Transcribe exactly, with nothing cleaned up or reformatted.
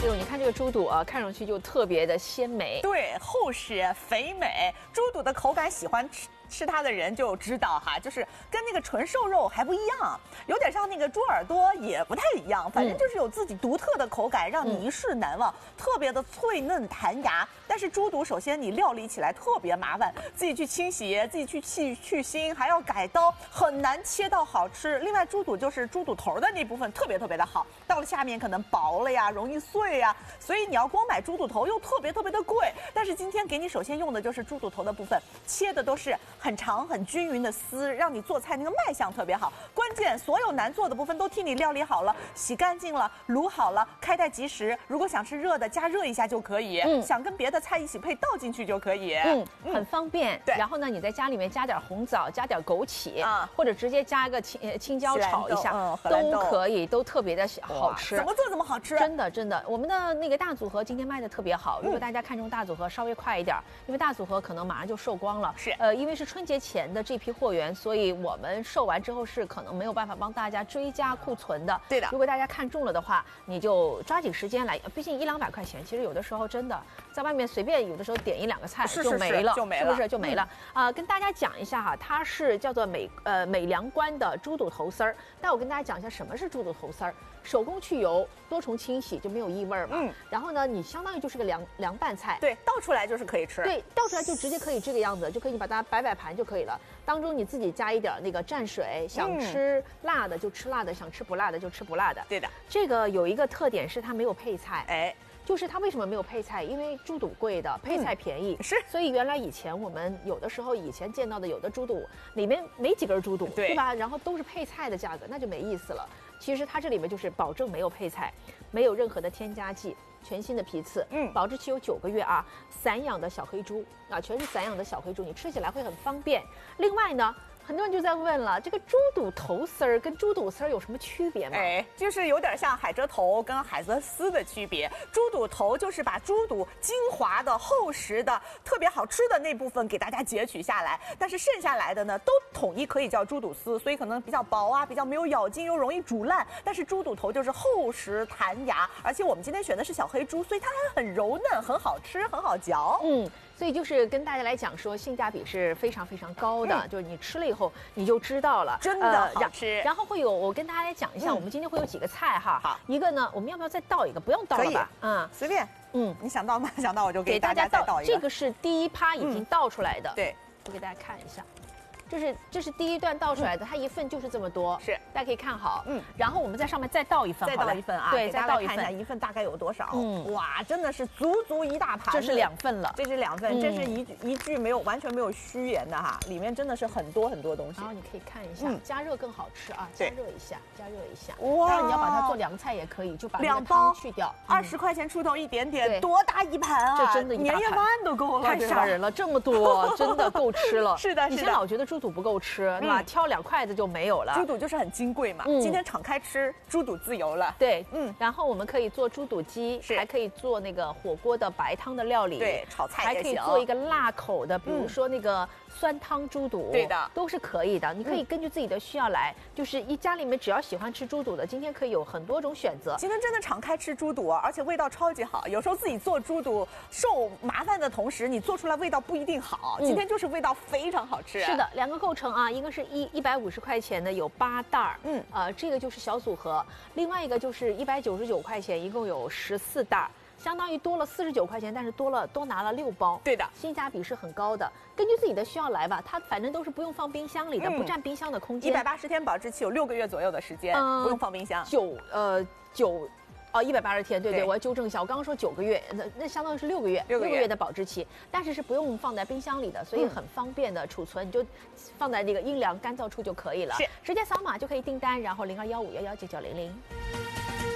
这种你看这个猪肚啊，看上去就特别的鲜美， 对，厚实肥美。猪肚的口感，喜欢吃吃它的人就知道哈，就是跟那个纯瘦肉还不一样，有点像那个猪耳朵，也不太一样。反正就是有自己独特的口感，让你一试难忘，特别的脆嫩弹牙。但是猪肚首先你料理起来特别麻烦，自己去清洗，自己去去去腥，还要改刀，很难切到好吃。另外，猪肚就是猪肚头的那部分特别特别的好，到了下面可能薄了呀，容易碎呀，所以你要光买猪肚头又特别特别的贵。但是今天给你首先用的就是猪肚头的部分，切的都是很长很均匀的丝，让你做菜那个卖相特别好。关键所有难做的部分都替你料理好了，洗干净了，卤好了，开袋即食。如果想吃热的，加热一下就可以。嗯，想跟别的菜一起配，倒进去就可以。 嗯，很方便。 对。 然后呢，你在家里面加点红枣，加点枸杞啊，或者直接加一个青青椒炒一下， 嗯， 都可以，都特别的好吃。 怎么做怎么好吃？ 真的真的，我们的那个大组合今天卖的特别好。如果大家看中大组合，稍微快一点，因为大组合可能马上就售光了。 是。 呃，因为是春节前的这批货源，所以我们售完之后是可能没有办法帮大家追加库存的。 对的。 如果大家看中了的话，你就抓紧时间来，毕竟一两百块钱，其实有的时候真的在外面随便有的时候点一两个菜就没了， 就没了， 是不是就没了？啊、呃，跟大家讲一下哈，它是叫做美呃美良关的猪肚头丝儿。那我跟大家讲一下什么是猪肚头丝儿，手工去油，多重清洗就没有异味嘛。嗯。然后呢，你相当于就是个凉凉拌菜。 对，倒出来就是可以吃。 对，倒出来就直接可以这个样子，就可以把它摆摆盘就可以了。当中你自己加一点那个蘸水，想吃辣的就吃辣的，想吃不辣的就吃不辣的。 对的。 这个有一个特点是它没有配菜。 哎。 就是它为什么没有配菜？因为猪肚贵的，配菜便宜， 嗯、是， 所以原来以前我们有的时候以前见到的有的猪肚里面没几根猪肚， 对, 对吧？然后都是配菜的价格，那就没意思了。其实它这里面就是保证没有配菜，没有任何的添加剂，全新的皮刺，嗯，保质期有九个月啊，散养的小黑猪啊，全是散养的小黑猪，你吃起来会很方便。另外呢。很多人就在问了，这个猪肚头丝儿跟猪肚丝儿有什么区别吗？ 哎，就是有点像海蜇头跟海蜇丝的区别。猪肚头就是把猪肚精华的、厚实的、特别好吃的那部分给大家截取下来，但是剩下来的呢，都统一可以叫猪肚丝，所以可能比较薄啊，比较没有咬劲，又容易煮烂。但是猪肚头就是厚实弹牙，而且我们今天选的是小黑猪，所以它还很柔嫩，很好吃，很好嚼。 嗯。所以就是跟大家来讲说，性价比是非常非常高的，嗯、就是你吃了以后你就知道了， 真的好吃。 呃、然后会有，我跟大家来讲一下，嗯、我们今天会有几个菜哈。 好， 一个呢，我们要不要再倒一个？不用倒了吧？ 嗯，随便。 嗯， 你想倒吗？想倒我就给大家再倒一个。 这个是第一趴已经倒出来的。 嗯、对， 我给大家看一下。这是这是第一段倒出来的，嗯、它一份就是这么多， 是大家可以看好，嗯，然后我们在上面再倒一份， 再倒一份啊， 对，再倒一份， 看一下一份大概有多少，嗯，哇，真的是足足一大盘， 这是两份了， 这是两份，嗯、这是一一句没有完全没有虚言的哈，里面真的是很多很多东西， 然后你可以看一下，嗯、加热更好吃啊，加热一下，加热一下， 哇， 当然你要把它做凉菜也可以，就把两包去掉， 二十块钱出头一点点，多大一盘啊， 这真的年夜饭都够了， 太吓人了，这么多，真的够吃了， 是的， 以前老觉得猪肚不够吃。对吧？挑两筷子就没有了。 猪肚就是很金贵嘛，今天敞开吃，猪肚自由了。 对，嗯。然后我们可以做猪肚鸡，还可以做那个火锅的白汤的料理， 对，炒菜还可以做一个辣口的，比如说那个酸汤猪肚， 对的， 都是可以的。你可以根据自己的需要来，就是一家里面只要喜欢吃猪肚的，今天可以有很多种选择。 今天真的敞开吃猪肚，而且味道超级好。有时候自己做猪肚受麻烦的同时，你做出来味道不一定好。今天就是味道非常好吃。 是的，两个构成啊，一个是一一百五十块钱的有八袋儿，嗯，呃，这个就是小组合；另外一个就是一百九十九块钱，一共有十四袋，相当于多了四十九块钱，但是多了多拿了六包。 对的， 性价比是很高的。根据自己的需要来吧，它反正都是不用放冰箱里的，嗯、不占冰箱的空间。 一百八十天保质期，有六个月左右的时间，嗯、不用放冰箱。 九呃九。哦，一百八十天，对 对, 对，我要纠正一下，我刚刚说九个月，那那相当于是六个月， 六个月的保质期，但是是不用放在冰箱里的，所以很方便的储存，嗯、你就放在这个阴凉干燥处就可以了， 是， 直接扫码就可以订单，然后零二幺五幺幺九九零零。